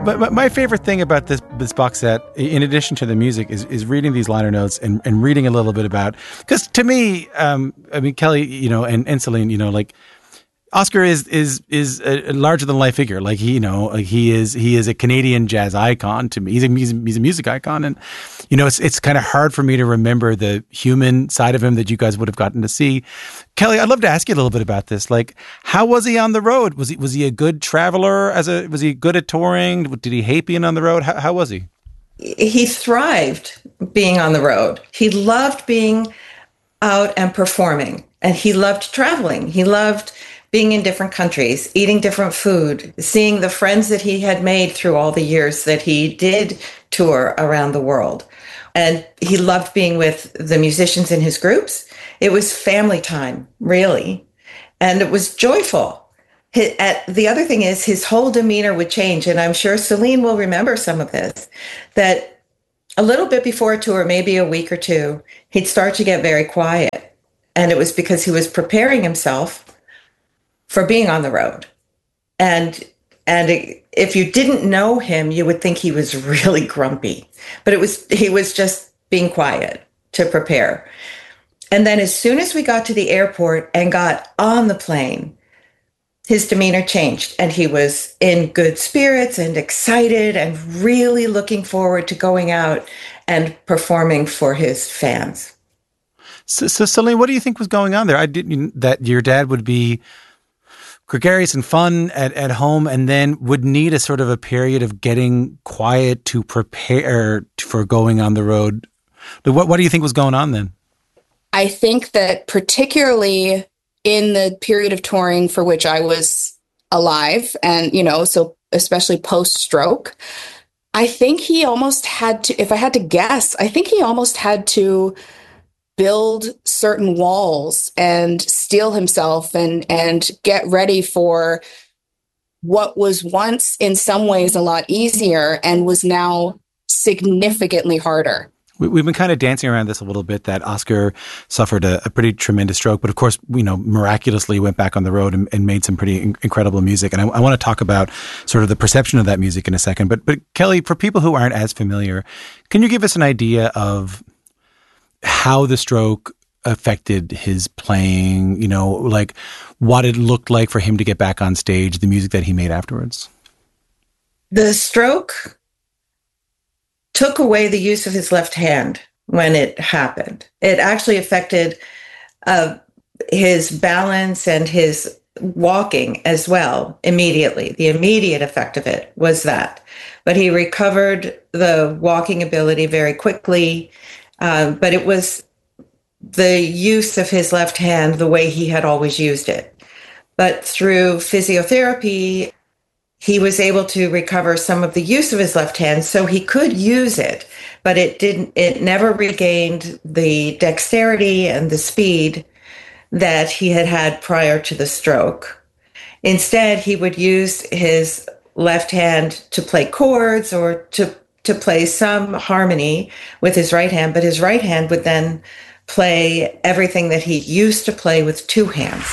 But my favorite thing about this box set, in addition to the music, is reading these liner notes and reading a little bit about, because to me, Kelly, and Celine, like, Oscar is a larger than life figure. Like, he is a Canadian jazz icon to me. He's a music icon, and it's kind of hard for me to remember the human side of him that you guys would have gotten to see. Kelly, I'd love to ask you a little bit about this. Like, how was he on the road? Was he a good traveler? Was he good at touring? Did he hate being on the road? How was he? He thrived being on the road. He loved being out and performing, and he loved traveling. He loved being in different countries, eating different food, seeing the friends that he had made through all the years that he did tour around the world. And he loved being with the musicians in his groups. It was family time, really. And it was joyful. The other thing is his whole demeanor would change. And I'm sure Celine will remember some of this, that a little bit before a tour, maybe a week or two, he'd start to get very quiet. And it was because he was preparing himself for being on the road. And if you didn't know him, you would think he was really grumpy, but he was just being quiet to prepare. And then as soon as we got to the airport and got on the plane, his demeanor changed, and he was in good spirits and excited and really looking forward to going out and performing for his fans. So Celine, what do you think was going on there? That your dad would be gregarious and fun at home, and then would need a sort of a period of getting quiet to prepare for going on the road. What do you think was going on then? I think that particularly in the period of touring for which I was alive, and, so especially post-stroke, I think he almost had to, if I had to guess, I think he almost had to build certain walls and steel himself and get ready for what was once in some ways a lot easier and was now significantly harder. We've been kind of dancing around this a little bit, that Oscar suffered a pretty tremendous stroke, but of course, miraculously went back on the road and made some pretty incredible music. And I want to talk about sort of the perception of that music in a second. But Kelly, for people who aren't as familiar, can you give us an idea of how the stroke affected his playing, like what it looked like for him to get back on stage, the music that he made afterwards? The stroke took away the use of his left hand when it happened. It actually affected his balance and his walking as well immediately. The immediate effect of it was that. But he recovered the walking ability very quickly. But it was the use of his left hand the way he had always used it. But through physiotherapy, he was able to recover some of the use of his left hand, so he could use it, but it never regained the dexterity and the speed that he had prior to the stroke. Instead, he would use his left hand to play chords or to play some harmony with his right hand, but his right hand would then play everything that he used to play with two hands.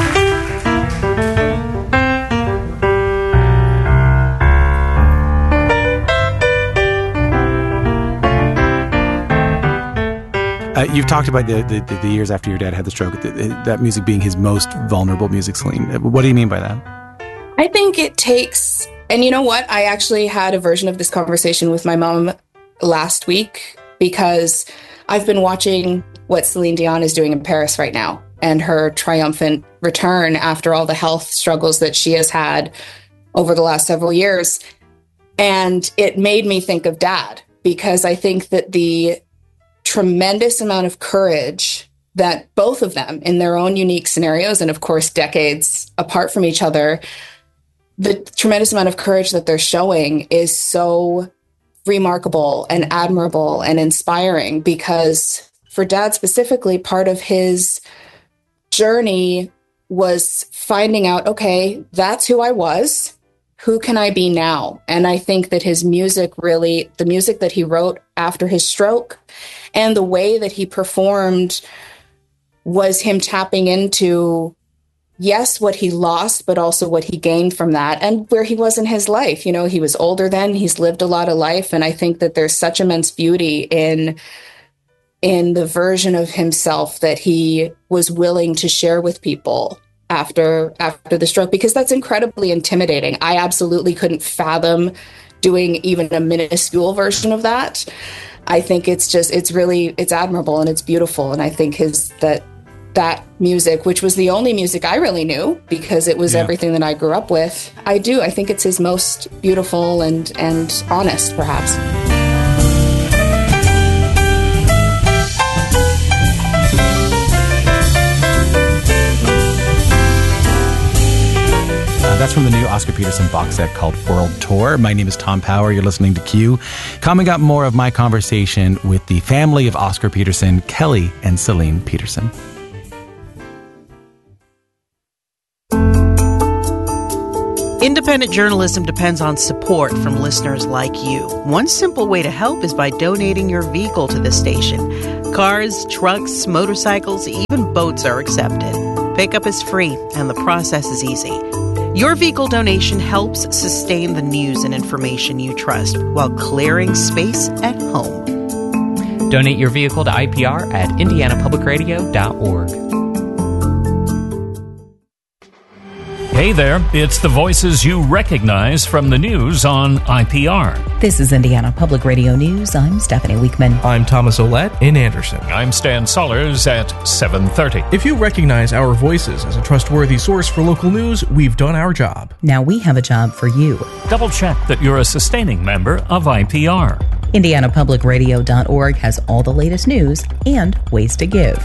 You've talked about the years after your dad had the stroke, that music being his most vulnerable music, Celine. What do you mean by that? I think it takes, and you know what? I actually had a version of this conversation with my mom last week, because I've been watching what Celine Dion is doing in Paris right now and her triumphant return after all the health struggles that she has had over the last several years. And it made me think of Dad, because I think that the tremendous amount of courage that both of them, in their own unique scenarios, and of course decades apart from each other, the tremendous amount of courage that they're showing is so remarkable and admirable and inspiring. Because for Dad specifically, part of his journey was finding out, okay, that's who I was. Who can I be now? And I think that his music really, the music that he wrote after his stroke and the way that he performed was him tapping into yes, what he lost, but also what he gained from that and where he was in his life. You know, he was older then, he's lived a lot of life. And I think that there's such immense beauty in the version of himself that he was willing to share with people after the stroke, because that's incredibly intimidating. I absolutely couldn't fathom doing even a minuscule version of that. I think it's admirable and it's beautiful. And I think that music, which was the only music I really knew because it was everything that I grew up with, I think it's his most beautiful and honest, perhaps. That's from the new Oscar Peterson box set called World Tour. My name is Tom Power. You're listening to Q. Coming up, more of my conversation with the family of Oscar Peterson, Kelly and Celine Peterson. Independent journalism depends on support from listeners like you. One simple way to help is by donating your vehicle to the station. Cars, trucks, motorcycles, even boats are accepted. Pickup is free and the process is easy. Your vehicle donation helps sustain the news and information you trust while clearing space at home. Donate your vehicle to IPR at indianapublicradio.org. Hey there, it's the voices you recognize from the news on IPR. This is Indiana Public Radio News. I'm Stephanie Weekman. I'm Thomas Ollett in Anderson. I'm Stan Sollers at 7:30. If you recognize our voices as a trustworthy source for local news, we've done our job. Now we have a job for you. Double check that you're a sustaining member of IPR. IndianaPublicRadio.org has all the latest news and ways to give.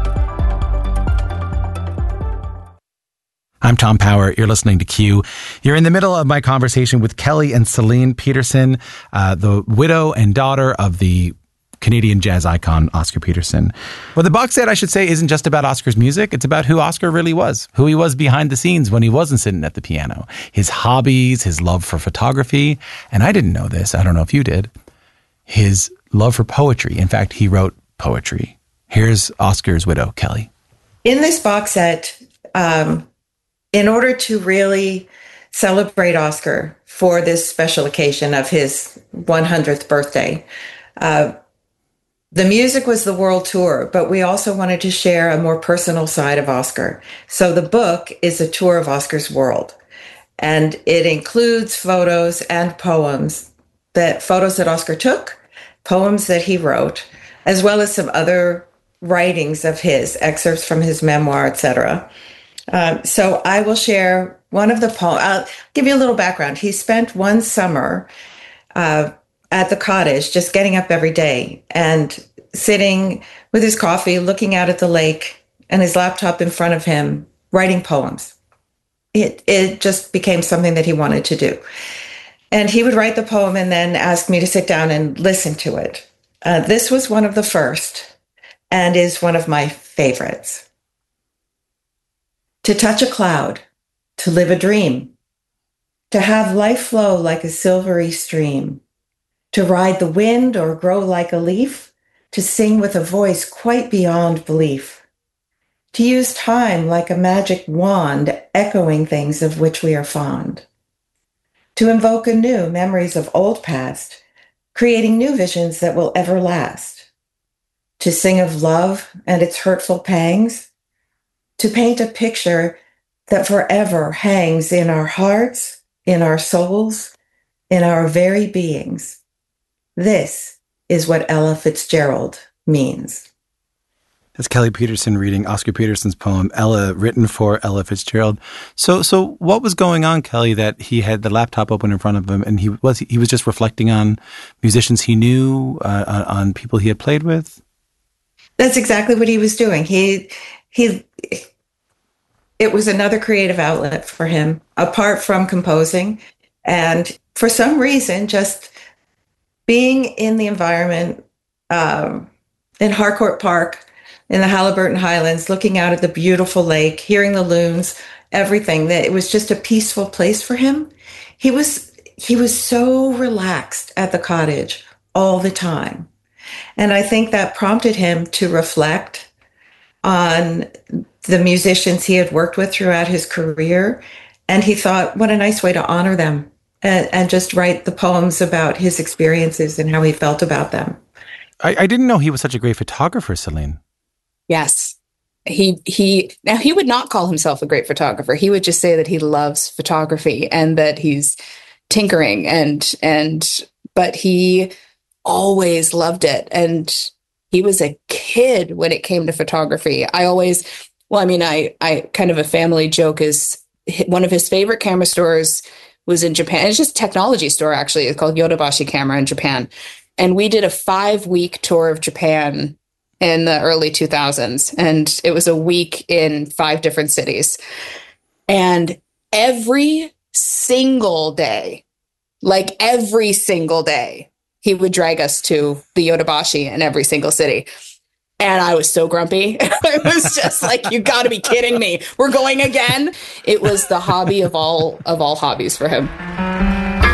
I'm Tom Power. You're listening to Q. You're in the middle of my conversation with Kelly and Celine Peterson, the widow and daughter of the Canadian jazz icon, Oscar Peterson. Well, the box set, I should say, isn't just about Oscar's music. It's about who Oscar really was, who he was behind the scenes when he wasn't sitting at the piano, his hobbies, his love for photography. And I didn't know this. I don't know if you did. His love for poetry. In fact, he wrote poetry. Here's Oscar's widow, Kelly. In this box set, in order to really celebrate Oscar for this special occasion of his 100th birthday, the music was the world tour, but we also wanted to share a more personal side of Oscar. So the book is a tour of Oscar's world, and it includes photos and poems, photos that Oscar took, poems that he wrote, as well as some other writings of his, excerpts from his memoir, etc. So I will share one of the poems. I'll give you a little background. He spent one summer at the cottage, just getting up every day and sitting with his coffee, looking out at the lake and his laptop in front of him, writing poems. It just became something that he wanted to do. And he would write the poem and then ask me to sit down and listen to it. This was one of the first and is one of my favorites. To touch a cloud, to live a dream, to have life flow like a silvery stream, to ride the wind or grow like a leaf, to sing with a voice quite beyond belief, to use time like a magic wand, echoing things of which we are fond, to invoke anew memories of old past, creating new visions that will ever last, to sing of love and its hurtful pangs, to paint a picture that forever hangs in our hearts, in our souls, in our very beings. This is what Ella Fitzgerald means. That's Kelly Peterson reading Oscar Peterson's poem, Ella, written for Ella Fitzgerald. So what was going on, Kelly, that he had the laptop open in front of him and he was just reflecting on musicians he knew, on people he had played with? That's exactly what he was doing. It was another creative outlet for him, apart from composing. And for some reason, just being in the environment, in Harcourt Park, in the Halliburton Highlands, looking out at the beautiful lake, hearing the loons, everything, that it was just a peaceful place for him. He was so relaxed at the cottage all the time. And I think that prompted him to reflect on the musicians he had worked with throughout his career. And he thought, what a nice way to honor them and just write the poems about his experiences and how he felt about them. I didn't know he was such a great photographer, Celine. Yes. He would not call himself a great photographer. He would just say that he loves photography and that he's tinkering but he always loved it. And he was a kid when it came to photography. I kind of a family joke is one of his favorite camera stores was in Japan. It's just a technology store, actually. It's called Yodobashi Camera in Japan. And we did a 5-week tour of Japan in the early 2000s. And it was a week in 5 different cities. And every single day, he would drag us to the Yodobashi in every single city. And I was so grumpy. I was just like, you got to be kidding me. We're going again. It was the hobby of all hobbies for him.